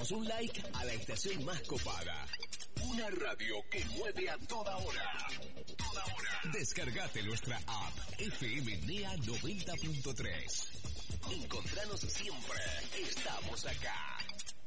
Demos un like a la estación más copada. Una radio que mueve a toda hora. Toda hora. Descargate nuestra app FM NEA 90.3. Encontranos siempre. Estamos acá.